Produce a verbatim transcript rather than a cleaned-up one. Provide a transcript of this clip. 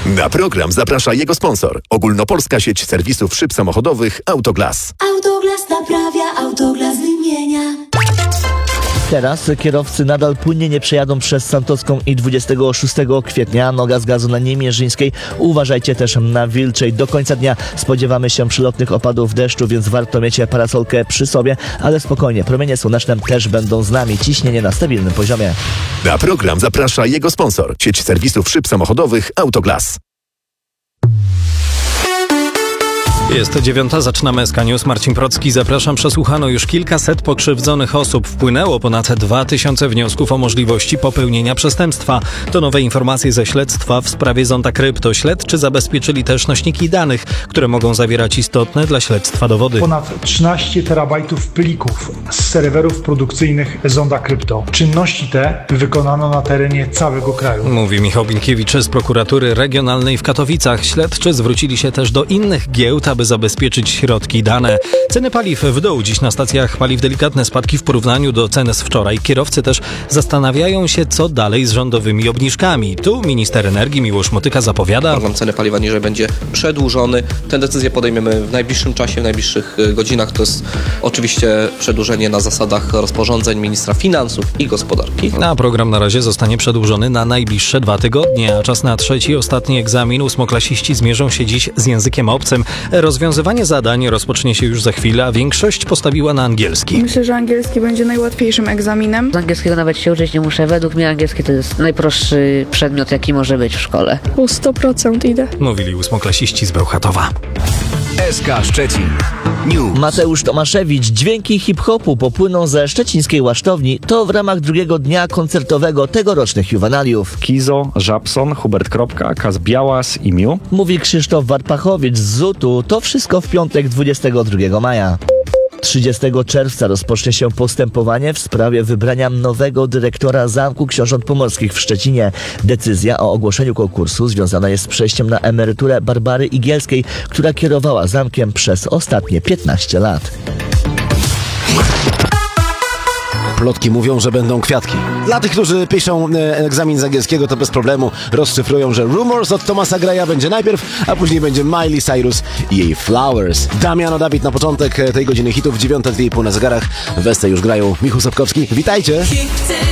Na program zaprasza jego sponsor. Ogólnopolska sieć serwisów szyb samochodowych Autoglas. Autoglas naprawia, Autoglas wymienia. Teraz kierowcy nadal płynnie nie przejadą przez Santocką i dwudziestego szóstego kwietnia. Noga z gazu na Niemierzyńskiej. Uważajcie też na Wilczej. Do końca dnia spodziewamy się przelotnych opadów deszczu, więc warto mieć parasolkę przy sobie, ale spokojnie, promienie słoneczne też będą z nami. Ciśnienie na stabilnym poziomie. Na program zaprasza jego sponsor. Sieć serwisów szyb samochodowych Autoglas. Jest dziewiąta, zaczynamy S K News. Marcin Procki, zapraszam. Przesłuchano już kilkaset pokrzywdzonych osób. Wpłynęło ponad dwa tysiące wniosków o możliwości popełnienia przestępstwa. To nowe informacje ze śledztwa w sprawie Zonda Krypto. Śledczy zabezpieczyli też nośniki danych, które mogą zawierać istotne dla śledztwa dowody. Ponad trzynaście terabajtów plików z serwerów produkcyjnych Zonda Krypto. Czynności te wykonano na terenie całego kraju. Mówi Michał Binkiewicz z prokuratury regionalnej w Katowicach. Śledczy zwrócili się też do innych giełd, aby zabezpieczyć środki i dane. Ceny paliw w dół. Dziś na stacjach paliw delikatne spadki w porównaniu do cen z wczoraj. Kierowcy też zastanawiają się, co dalej z rządowymi obniżkami. Tu minister energii Miłosz Motyka zapowiada: Program ceny paliwa niżej będzie przedłużony. Tę decyzję podejmiemy w najbliższym czasie, w najbliższych godzinach. To jest oczywiście przedłużenie na zasadach rozporządzeń ministra finansów i gospodarki. A program na razie zostanie przedłużony na najbliższe dwa tygodnie, a czas na trzeci, ostatni egzamin. Ósmoklasiści zmierzą się dziś z językiem obcym. Rozwiązywanie zadań rozpocznie się już za chwilę, a większość postawiła na angielski. Myślę, że angielski będzie najłatwiejszym egzaminem. Z angielskiego nawet się uczyć nie muszę. Według mnie angielski to jest najprostszy przedmiot, jaki może być w szkole. Po sto procent idę. Mówili ósmoklasiści z Bełchatowa. S K Szczecin News. Mateusz Tomaszewicz. Dźwięki hip-hopu popłyną ze szczecińskiej Łasztowni. To w ramach drugiego dnia koncertowego tegorocznych juwenaliów. Kizo, Żabson, Hubert Kropka, Kaz Białas i Miu. Mówi Krzysztof Warpachowicz z Zutu. To wszystko w piątek dwudziestego drugiego maja. trzydziestego czerwca rozpocznie się postępowanie w sprawie wybrania nowego dyrektora Zamku Książąt Pomorskich w Szczecinie. Decyzja o ogłoszeniu konkursu związana jest z przejściem na emeryturę Barbary Igielskiej, która kierowała zamkiem przez ostatnie piętnaście lat. Plotki mówią, że będą kwiatki. Dla tych, którzy piszą e, egzamin z angielskiego, to bez problemu rozszyfrują, że Rumors od Thomasa Greya będzie najpierw, a później będzie Miley Cyrus i jej Flowers. Damiano Dawid na początek tej godziny hitów, dziewiąta dwie i pół na zegarach. W Wesce już grają Michał Sapkowski. Witajcie!